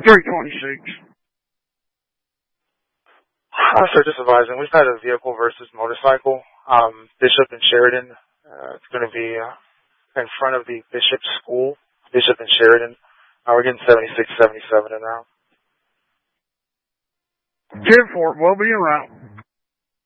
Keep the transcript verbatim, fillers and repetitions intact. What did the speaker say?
three twenty-six. Uh, sir, just advising, we've had a vehicle versus motorcycle, um, Bishop and Sheridan. Uh, it's going to be uh, in front of the Bishop School, Bishop and Sheridan. Uh, we're getting seventy-six seventy-seven in now. ten four, we'll be around.